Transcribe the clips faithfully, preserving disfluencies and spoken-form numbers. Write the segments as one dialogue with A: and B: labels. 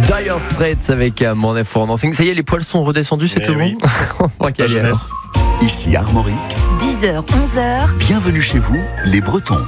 A: Dire Straits avec uh, Money for Nothing. Ça y est, les poils sont redescendus, c'est
B: eh
A: tout
B: oui.
A: bon. On voit qu'elle y est.
C: Ici Armorique.
D: dix heures, onze heures.
C: Bienvenue chez vous, les Bretons.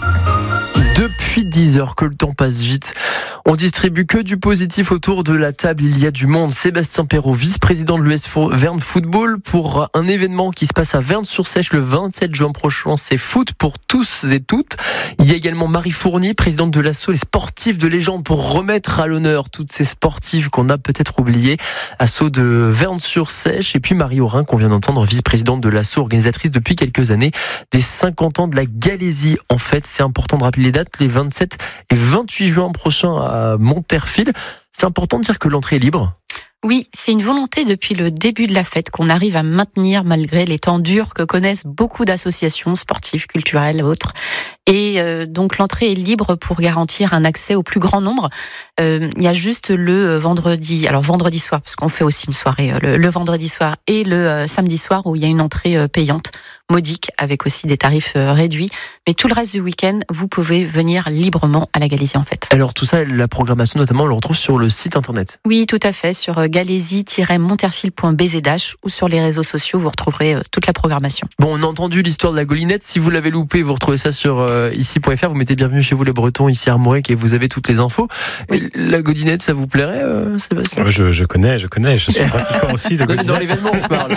A: Depuis dix heures que le temps passe vite, on distribue que du positif autour de la table. Il y a du monde. Sébastien Perrault, vice-président de l'U S Verne Football, pour un événement qui se passe à Verne-sur-Sèche le vingt-sept juin prochain. C'est foot pour tous et toutes. Il y a également Marie Fournier, présidente de l'asso Les Sportifs de Légende, pour remettre à l'honneur toutes ces sportives qu'on a peut-être oubliées. Asso de Verne-sur-Sèche. Et puis Marie Aurin, qu'on vient d'entendre, vice-présidente de l'asso, organisatrice depuis quelques années des cinquante ans de la Galésie. En fait, c'est important de rappeler les dates, les vingt-sept et vingt-huit juin prochains à Monterfil. C'est important de dire que l'entrée est libre.
E: Oui, c'est une volonté depuis le début de la fête qu'on arrive à maintenir malgré les temps durs que connaissent beaucoup d'associations sportives, culturelles et autres. Et euh, donc l'entrée est libre pour garantir un accès au plus grand nombre. Euh, il y a juste le vendredi, alors vendredi soir, parce qu'on fait aussi une soirée le, le vendredi soir et le euh, samedi soir où il y a une entrée euh, payante, modique, avec aussi des tarifs euh, réduits. Mais tout le reste du week-end, vous pouvez venir librement à la Galésie en fait.
A: Alors tout ça, la programmation notamment, on le retrouve sur le site internet.
E: Oui, tout à fait, sur galésie tiret monterfil point b z h ou sur les réseaux sociaux, vous retrouverez euh, toute la programmation.
A: Bon, on a entendu l'histoire de la Gaulinette. Si vous l'avez loupé, vous retrouvez ça sur euh, ici point f r. Vous mettez bienvenue chez vous les Bretons, ici Armorique, et vous avez toutes les infos.
E: Oui.
A: La Gaulinette, ça vous plairait, euh, Sébastien ?
B: je, je connais, je connais, je suis pratiquant aussi de Gaulinette.
A: Dans l'événement, on se parle.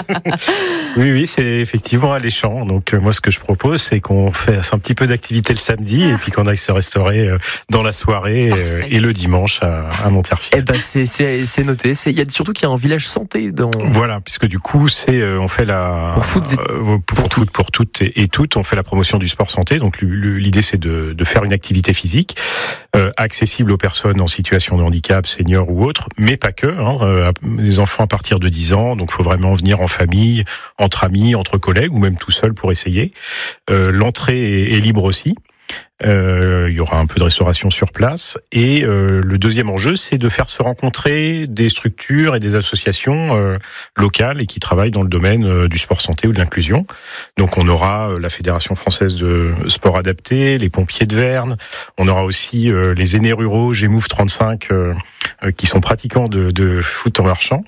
B: Oui, oui, c'est effectivement alléchant. Donc, euh, moi, ce que je propose, c'est qu'on fasse un petit peu d'activité le samedi et puis qu'on aille se restaurer euh, dans la soirée euh, et le dimanche à, à Monterfil.
A: Eh ben, c'est, c'est, c'est noté. C'est, il y a surtout qu'il y a un village santé dans.
B: Voilà, puisque du coup, c'est, euh, on fait la.
A: Pour foot, et...
B: euh, pour, pour, tout, pour toutes et, et toutes, on fait la promotion du sport santé. Donc, l'idée, c'est de, de faire une activité physique euh, accessible aux personnes en situation de handicap, seniors ou autres, mais pas que. Hein, euh, les enfants à partir de dix ans, donc il faut vraiment venir en famille, entre amis, entre collègues ou même tout seul pour essayer. Euh, l'entrée est, est libre aussi. Euh, il y aura un peu de restauration sur place. Et euh, le deuxième enjeu, c'est de faire se rencontrer des structures et des associations euh, locales et qui travaillent dans le domaine euh, du sport santé ou de l'inclusion. Donc on aura euh, la Fédération française de sport adapté, les pompiers de Verne, on aura aussi euh, les aînés ruraux, Gémouv trente-cinq, euh, euh, qui sont pratiquants de, de foot en marchand.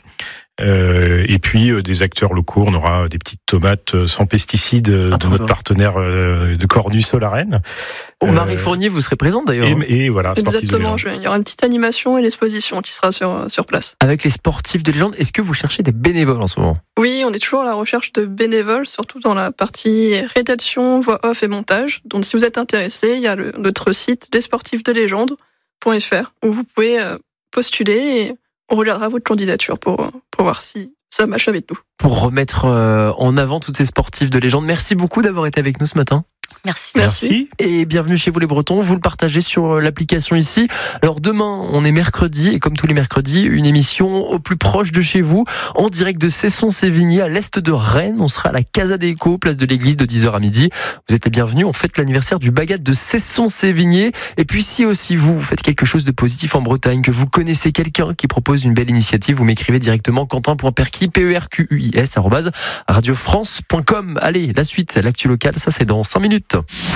B: Euh, et puis euh, des acteurs locaux, on aura des petites tomates euh, sans pesticides euh,
A: ah,
B: de notre partenaire euh, de Cornus Solaren.
A: Oh, Marie Fournier, vous serez présente d'ailleurs.
B: Et, et voilà,
F: exactement. Il y aura une petite animation et l'exposition qui sera sur sur place.
A: Avec les sportifs de légende, est-ce que vous cherchez des bénévoles en ce moment ?
F: Oui, on est toujours à la recherche de bénévoles, surtout dans la partie rédaction, voix off et montage. Donc si vous êtes intéressé, il y a le, notre site les sportifs de légende point f r où vous pouvez euh, postuler et on regardera votre candidature pour, pour voir si ça matche avec nous.
A: Pour remettre euh, en avant toutes ces sportifs de légende. Merci beaucoup d'avoir été avec nous ce matin.
E: Merci.
B: Merci.
A: Et bienvenue chez vous les Bretons. Vous le partagez sur l'application ici. Alors demain, on est mercredi et comme tous les mercredis, une émission au plus proche de chez vous, en direct de Cesson-Sévigné à l'est de Rennes. On sera à la Casa des Échos, place de l'église, de dix heures à midi. Vous êtes les bienvenus. On fête l'anniversaire du Bagat de Cesson-Sévigné. Et puis si aussi vous, vous faites quelque chose de positif en Bretagne, que vous connaissez quelqu'un qui propose une belle initiative, vous m'écrivez directement quentin point perquis, P E R Q U I S, arobase radio france point com. Allez, la suite, l'actu locale, ça c'est dans cinq minutes.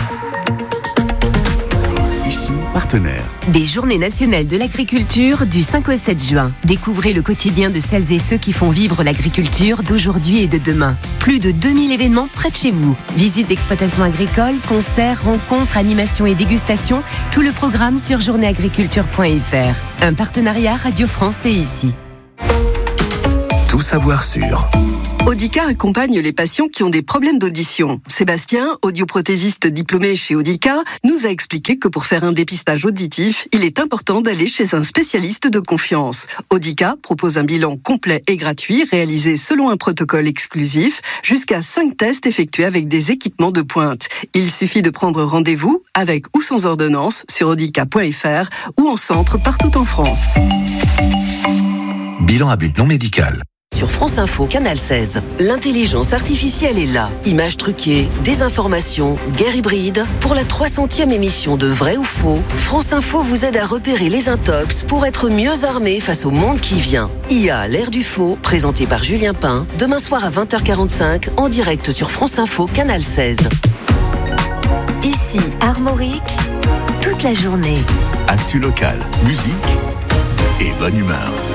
C: Ici, partenaire.
D: Des Journées nationales de l'agriculture du cinq au sept juin. Découvrez le quotidien de celles et ceux qui font vivre l'agriculture d'aujourd'hui et de demain. Plus de deux mille événements près de chez vous. Visites d'exploitations agricoles, concerts, rencontres, animations et dégustations. Tout le programme sur journée agriculture point f r. Un partenariat Radio France et ici.
C: Tout savoir sur...
G: Audica accompagne les patients qui ont des problèmes d'audition. Sébastien, audioprothésiste diplômé chez Audica, nous a expliqué que pour faire un dépistage auditif, il est important d'aller chez un spécialiste de confiance. Audica propose un bilan complet et gratuit, réalisé selon un protocole exclusif, jusqu'à cinq tests effectués avec des équipements de pointe. Il suffit de prendre rendez-vous, avec ou sans ordonnance, sur audica point f r ou en centre partout en France.
C: Bilan à but non médical.
H: Sur France Info, Canal seize, l'intelligence artificielle est là. Images truquées, désinformation, guerre hybride. Pour la trois centième émission de Vrai ou Faux, France Info vous aide à repérer les intox pour être mieux armé face au monde qui vient. I A, l'ère du faux, présenté par Julien Pain, demain soir à vingt heures quarante-cinq, en direct sur France Info, Canal seize.
D: Ici, Armorique, toute la journée.
C: Actu locale, musique et bonne humeur.